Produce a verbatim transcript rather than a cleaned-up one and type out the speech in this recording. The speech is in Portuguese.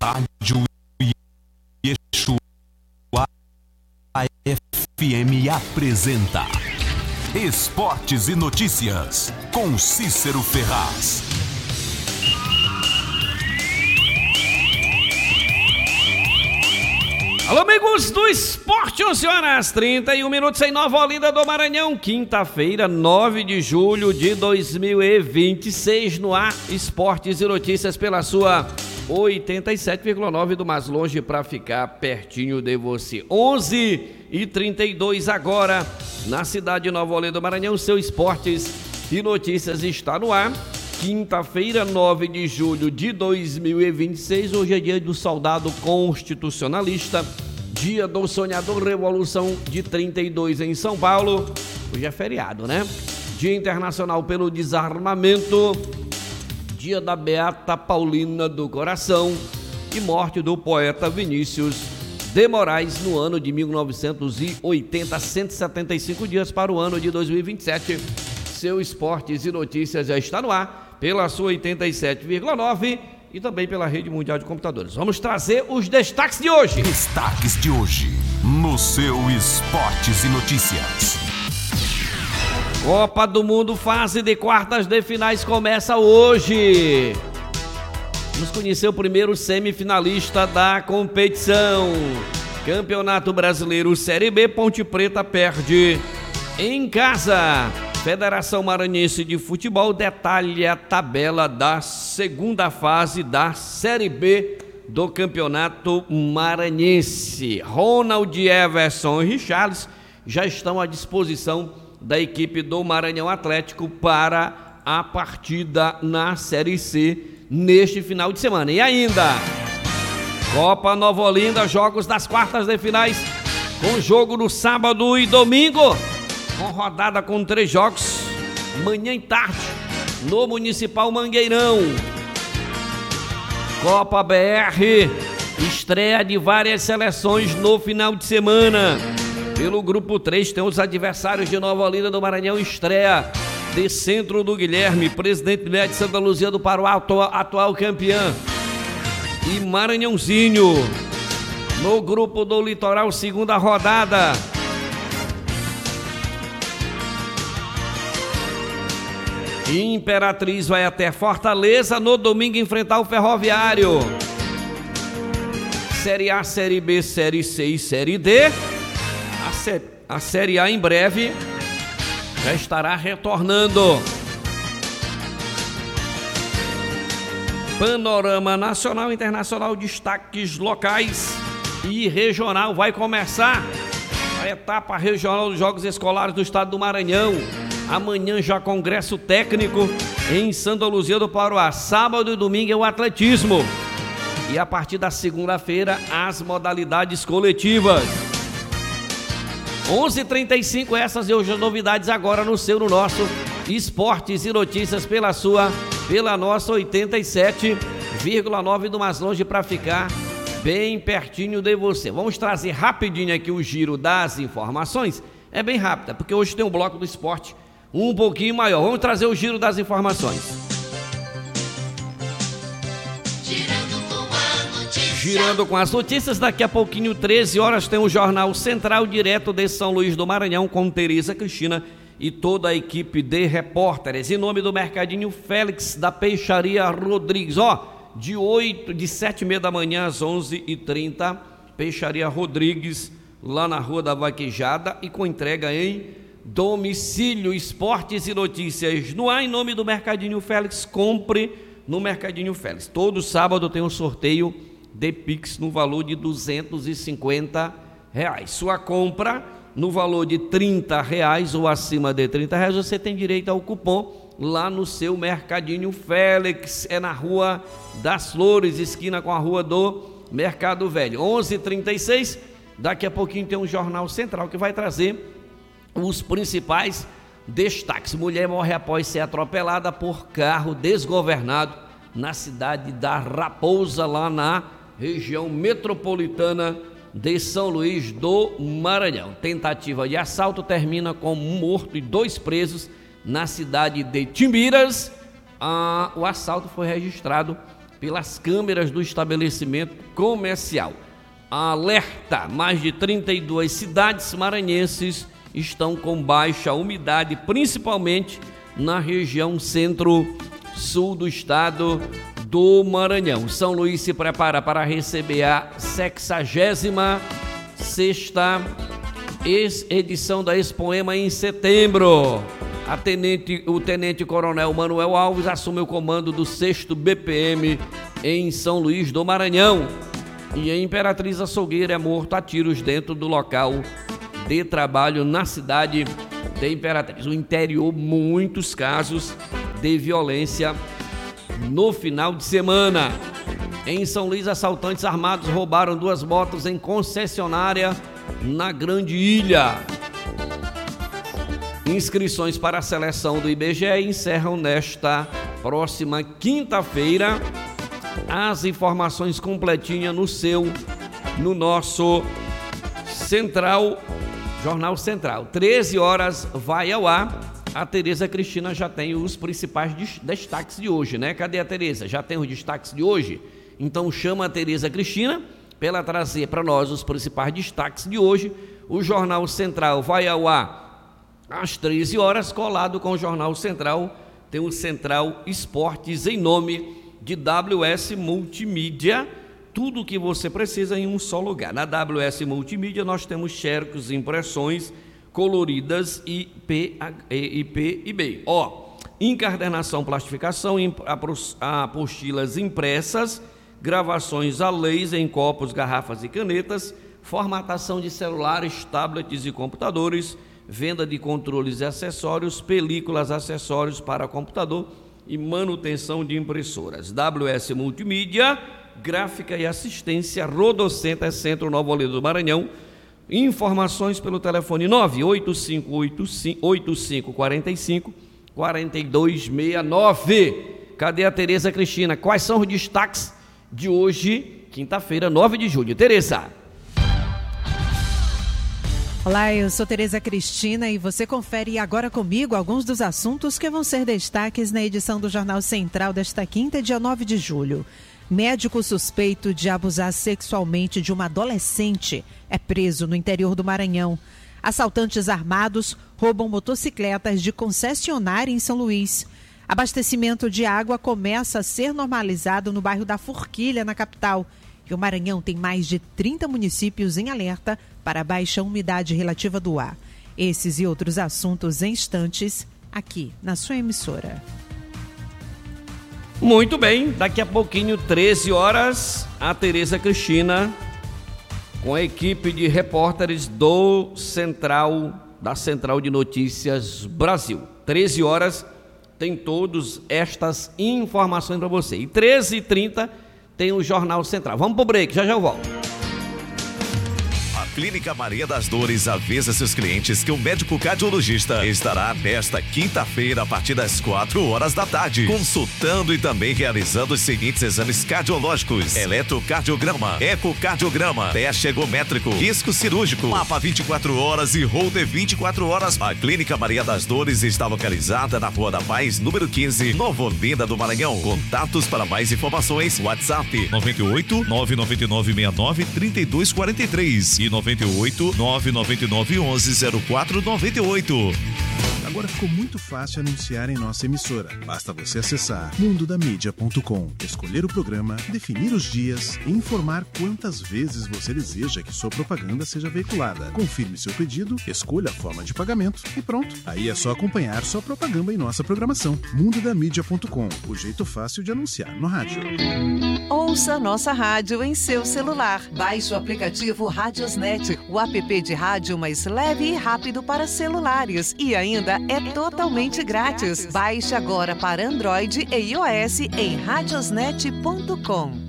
Rádio Yeshua F M apresenta Esportes e Notícias com Cícero Ferraz. Alô, amigos do Esporte, onze horas trinta e um minutos em Nova Olinda do Maranhão, quinta-feira, nove de julho de dois mil e vinte e seis, no ar, Esportes e Notícias pela sua oitenta e sete vírgula nove do Mais Longe para ficar pertinho de você. onze e trinta e dois agora, na cidade de Nova Olinda do Maranhão, seu Esportes e Notícias está no ar. Quinta-feira, nove de julho de dois mil e vinte e seis, hoje é dia do soldado constitucionalista, dia do sonhador, Revolução de trinta e dois em São Paulo, hoje é feriado, né? Dia Internacional pelo Desarmamento, dia da Beata Paulina do Coração e morte do poeta Vinícius de Moraes no ano de mil novecentos e oitenta, cento e setenta e cinco dias para o ano de dois mil e vinte e sete. Seu Esportes e Notícias já está no ar pela sua oitenta e sete vírgula nove e também pela Rede Mundial de Computadores. Vamos trazer os destaques de hoje. Destaques de hoje no seu Esportes e Notícias. Copa do Mundo, fase de quartas de finais começa hoje. Vamos conhecer o primeiro semifinalista da competição. Campeonato Brasileiro Série B, Ponte Preta perde em casa. Federação Maranhense de Futebol detalha a tabela da segunda fase da Série B do Campeonato Maranhense. Ronald, Everson e Richarlison já estão à disposição da equipe do Maranhão Atlético para a partida na Série C neste final de semana. E ainda, Copa Nova Olinda, jogos das quartas de finais, com jogo no sábado e domingo, com rodada com três jogos, manhã e tarde, no Municipal Mangueirão. Copa B R, estreia de várias seleções no final de semana. Pelo grupo três tem os adversários de Nova Olinda do Maranhão, estreia de Centro do Guilherme, Presidente Médio de Santa Luzia do Paruá, atual, atual campeã, e Maranhãozinho. No grupo do Litoral, segunda rodada, Imperatriz vai até Fortaleza no domingo enfrentar o Ferroviário. Série A, Série B, Série C e Série D. A, sé- a Série A em breve já estará retornando. Panorama nacional e internacional, destaques locais e regional. Vai começar a etapa regional dos Jogos Escolares do Estado do Maranhão. Amanhã já congresso técnico em Santa Luzia do Paruá. Sábado e domingo é o atletismo. E a partir da segunda-feira, as modalidades coletivas. onze e trinta e cinco, essas e outras novidades agora no seu, no nosso Esportes e Notícias pela sua, pela nossa oitenta e sete vírgula nove do Mais Longe para ficar bem pertinho de você. Vamos trazer rapidinho aqui o giro das informações. É bem rápida, porque hoje tem um bloco do esporte um pouquinho maior. Vamos trazer o giro das informações. Girando com, a notícia. Girando com as notícias, daqui a pouquinho, treze horas, tem o Jornal Central, direto de São Luís do Maranhão, com Tereza Cristina e toda a equipe de repórteres. Em nome do Mercadinho Félix, da Peixaria Rodrigues, ó, de oito, de sete e meia da manhã às onze e trinta, Peixaria Rodrigues, lá na Rua da Vaquejada, e com entrega em domicílio. Esportes e Notícias no ar, em nome do Mercadinho Félix. Compre no Mercadinho Félix. Todo sábado tem um sorteio de Pix no valor de duzentos e cinquenta reais. Sua compra no valor de trinta reais ou acima de trinta reais, você tem direito ao cupom lá no seu Mercadinho Félix. É na Rua das Flores, esquina com a Rua do Mercado Velho. onze e trinta e seis, daqui a pouquinho tem um Jornal Central que vai trazer os principais destaques. Mulher morre após ser atropelada por carro desgovernado na cidade da Raposa, lá na região metropolitana de São Luís do Maranhão. Tentativa de assalto termina com um morto e dois presos na cidade de Timbiras. Ah, o assalto foi registrado pelas câmeras do estabelecimento comercial. Alerta: mais de trinta e duas cidades maranhenses estão com baixa umidade, principalmente na região centro-sul do estado do Maranhão. São Luís se prepara para receber a sexagésima sexta edição da Expoema em setembro. A tenente, o tenente-coronel Manuel Alves assume o comando do sexto B P M em São Luís do Maranhão. E a Imperatriz Açougueira é morto a tiros dentro do local de trabalho na cidade de Imperatriz. No interior, muitos casos de violência no final de semana. Em São Luís, assaltantes armados roubaram duas motos em concessionária na Grande Ilha. Inscrições para a seleção do I B G E encerram nesta próxima quinta-feira. As informações completinhas no seu, no nosso Central, Jornal Central. treze horas vai ao ar. A Tereza Cristina já tem os principais destaques de hoje, né? Cadê a Tereza? Já tem os destaques de hoje? Então chama a Tereza Cristina para ela trazer para nós os principais destaques de hoje. O Jornal Central vai ao ar às treze horas, colado com o Jornal Central. Tem o Central Esportes em nome de W S Multimídia. Tudo o que você precisa em um só lugar. Na W S Multimídia nós temos xerocos, impressões coloridas e P e B. Ó, encadernação, plastificação, apostilas impressas, gravações a laser em copos, garrafas e canetas, formatação de celulares, tablets e computadores, venda de controles e acessórios, películas, acessórios para computador e manutenção de impressoras. W S Multimídia, gráfica e assistência, Rodocenter, Centro Nova Olinda do Maranhão. Informações pelo telefone nove oito cinco oito cinco quatro cinco quatro dois seis nove. Cadê a Tereza Cristina? Quais são os destaques de hoje, quinta-feira, nove de julho? Tereza. Olá, eu sou Tereza Cristina e você confere agora comigo alguns dos assuntos que vão ser destaques na edição do Jornal Central desta quinta, dia nove de julho. Médico suspeito de abusar sexualmente de uma adolescente é preso no interior do Maranhão. Assaltantes armados roubam motocicletas de concessionária em São Luís. Abastecimento de água começa a ser normalizado no bairro da Forquilha, na capital. E o Maranhão tem mais de trinta municípios em alerta para a baixa umidade relativa do ar. Esses e outros assuntos em instantes, aqui na sua emissora. Muito bem, daqui a pouquinho, treze horas, a Tereza Cristina, com a equipe de repórteres do Central, da Central de Notícias Brasil. treze horas, tem todas estas informações para você. E treze e trinta tem o Jornal Central. Vamos pro break, já já eu volto. Clínica Maria das Dores avisa seus clientes que o médico cardiologista estará nesta quinta-feira a partir das quatro horas da tarde, consultando e também realizando os seguintes exames cardiológicos: eletrocardiograma, ecocardiograma, teste ergométrico, risco cirúrgico, mapa vinte e quatro horas e holter vinte e quatro horas. A Clínica Maria das Dores está localizada na Rua da Paz, número quinze, Nova Olinda do Maranhão. Contatos para mais informações: WhatsApp nove oito nove nove nove seis nove três dois quatro três e nove oito nove nove nove onze zero quatro nove oito. Agora ficou muito fácil anunciar em nossa emissora. Basta você acessar mundo da mídia ponto com, escolher o programa, definir os dias e informar quantas vezes você deseja que sua propaganda seja veiculada. Confirme seu pedido, escolha a forma de pagamento e pronto. Aí é só acompanhar sua propaganda em nossa programação. mundo da mídia ponto com, o jeito fácil de anunciar no rádio. Ouça nossa rádio em seu celular. Baixe o aplicativo Radiosnet, o app de rádio mais leve e rápido para celulares. E ainda é totalmente grátis. Baixe agora para Android e iOS em radiosnet ponto com.